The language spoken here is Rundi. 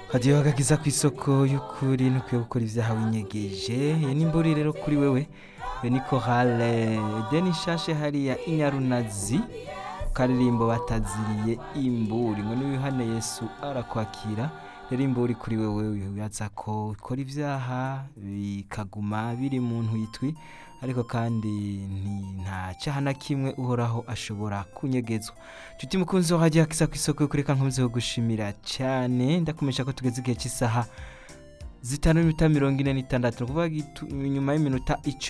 hadiyo hagakiza ku isoko y'ukuri ntukwiye gukora ivyaha winyegeje n'imburi rero kuri wewe ni korale deni shashe hariya inyarunazi karirimbo bataziriye imburi ngo niwihane Yesu arakwakira rero imburi kuri wewe wibaza ko ukora ivyaha bikaguma biri mu ntwitwi ariko kandi nta cyaha na kimwe uhoraho ashobora kunyegezwa nshuti mukunzi wa hadiyo hagakiza ku isoko y'ukuri kankomeze gushimira cyane ndakumesha ko tugeze igihe cy'isaha 5:46 kuvuga nyuma y'iminota